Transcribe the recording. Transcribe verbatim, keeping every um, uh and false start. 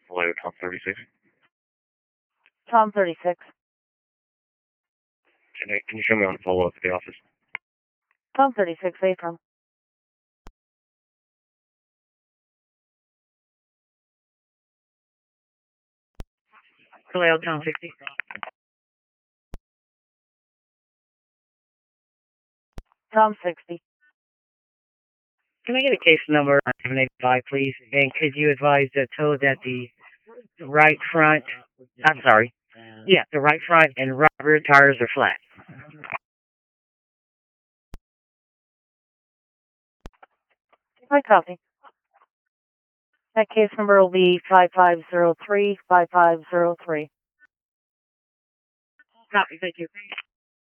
Hello, Tom thirty-six. Tom thirty-six. Can, I, can you show me on follow-up at the office? Tom thirty-six, April. Hello, Tom sixty. Tom sixty. Can I get a case number on seven eight five, please? And could you advise the tow that the right front, I'm sorry, yeah, the right front and right rear tires are flat? I copy. That case number will be five five zero three five five zero three. Copy, thank you.